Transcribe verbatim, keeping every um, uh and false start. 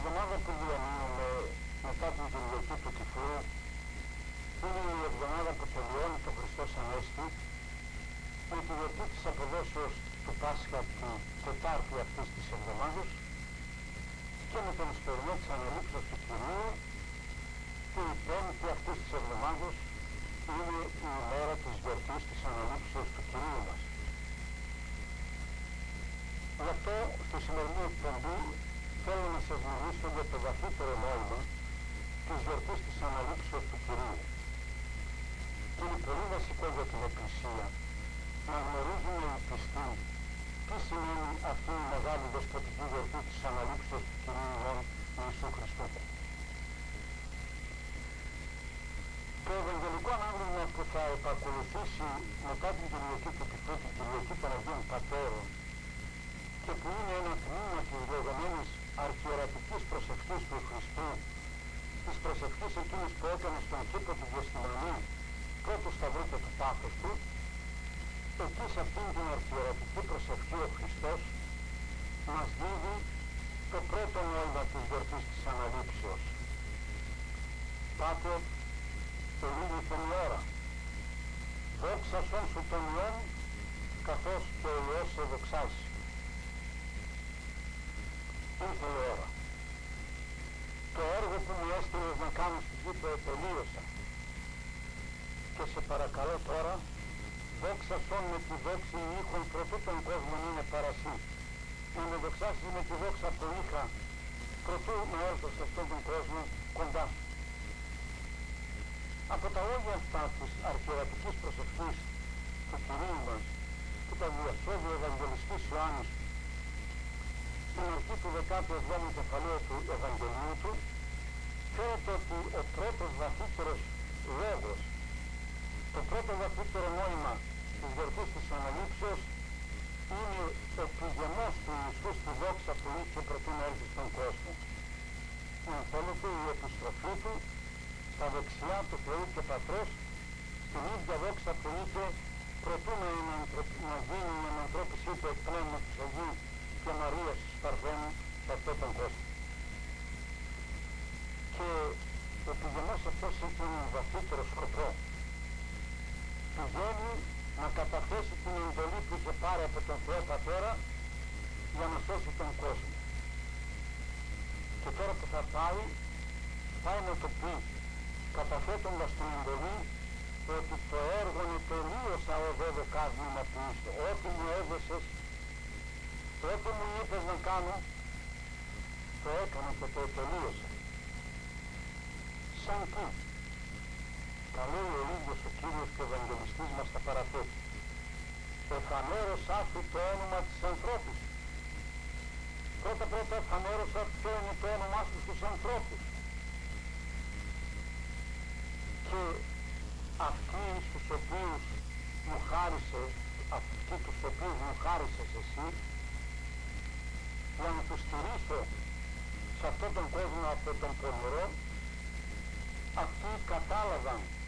εβδομάδα που διανύουμε μετά την Κυριακή του Κηφούρου είναι η εβδομάδα που τελειώνει το Χριστός Ανέστη με τη γιορτή της αποδόσεως του Πάσχα την Τετάρτη αυτής της εβδομάδας και με τον ιστορμό της Αναλήψεως του Κυρίου και η Πέμπτη αυτής της εβδομάδας είναι η ημέρα της γιορτής της Αναλήψεως του Κυρίου μας. Γι' αυτό στη σημερινή εκπομπή θέλω να σας μιλήσω για το βαθύτερο νόημα της γιορτής της Αναλήψεως του Κυρίου. Και είναι πολύ βασικό για την Εκκλησία να γνωρίζουμε οι πιστοί τι σημαίνει αυτή η μεγάλη δεσποτική γιορτή της Αναλήψεως του Κυρίου ημών Ιησού Χριστού. Το Ευαγγελικό ανάγνωσμα που θα επακολουθήσει μετά την Κυριακή του Κηφού, την Κυριακή των Αγίων Πατέρων, και που είναι ένα τμήμα της λεγόμενης αρχιερατικής προσευχής του Χριστού, της προσευχής εκείνης που έκανε στον κήπο του Γεστημανή πρώτου σταυρού και του πάθους του, εκεί σε αυτήν την αρχιερατική προσευχή ο Χριστός μας δίδει το πρώτο νόημα της γιορτής της Αναλήψεως. Πάτερ, ελίγηθεν η ώρα, δόξασον σου τον Υιόν, καθώς και ο Υιός σε δοξάσει. Ήρθε η ώρα. Το έργο που μου έστειλες να κάνω στην Κύπρο τελείωσα. Και σε παρακαλώ τώρα, δόξασον με τη δόξη ήχων προτού τον κόσμο είναι παρασύ. Να με δοξάσεις με τη δόξα που είχα προτού να έρθω σε αυτόν τον κόσμο κοντά σου. Από τα λόγια αυτά της αρχιερατικής προσευχής του Κυρίου μας που τα διασώδει ο Ευαγγελιστής Ιωάννης στην αρχή του δεκάτου εβδόμου κεφαλαίου του Ευαγγελίου του, φαίνεται ότι ο πρώτος βαθύτερος λόγος, το πρώτο βαθύτερο νόημα της γιορτής της Αναλήψεως είναι ο πηγεμός του Ιησού στη δόξα που είχε προτού να έρθει στον κόσμο. Αν θέλετε, η επιστροφή του στα δεξιά του Θεού και Πατρός, στην ίδια δόξα που είχε προτού να, να γίνει η ανανθρώπισή του εκ Πνεύματος Αγίου και Μαρίας της Παρθένου σε αυτόν τον κόσμο. Και ο πηγεμός αυτός είχε έναν βαθύτερο σκοπό. Πηγαίνει να καταθέσει την εντολή που είχε πάρει από τον Θεό Πατέρα για να σώσει τον κόσμο. Και τώρα που θα πάει, πάει να το πει, καταθέτοντας την εντολή, ότι το έργο είναι τελείωσα οδό δοκάσμημα του ίστο. Ό,τι μου έδωσες, ό,τι μου είπες να κάνω, το έκανα και το τελείωσα. Σαν τι? Τα λέει ο ίδιος ο Κύριος και ο Ευαγγελιστής μας τα παραθέτει. Εφανέρωσα σου το όνομα της ανθρώπου. Πρώτα πρώτα εφανέρωσα ποιο είναι το όνομά σου στους ανθρώπους. Και αυτοί στους οποίους μου χάρισες, αυτοί τους οποίους μου χάρισες εσύ, για να τους στηρίσω σε αυτόν τον κόσμο από τον πονηρό, αυτοί κατάλαβαν